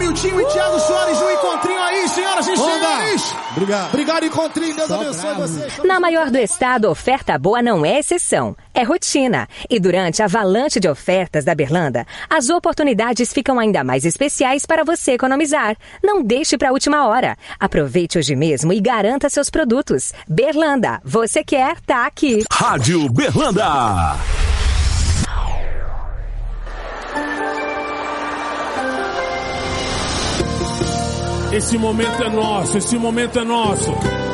Miltinho e Thiago Soares, um encontrinho aí, senhoras e senhores. Obrigado, encontrinho. Deus abençoe vocês. Na maior do estado, oferta boa não é exceção, é rotina. E durante a avalanche de ofertas da Berlanda, as oportunidades ficam ainda mais especiais para você economizar. Não deixe para a última hora. Aproveite hoje mesmo e garanta seus produtos. Berlanda, você quer, tá aqui. Rádio Berlanda. Esse momento é nosso, esse momento é nosso.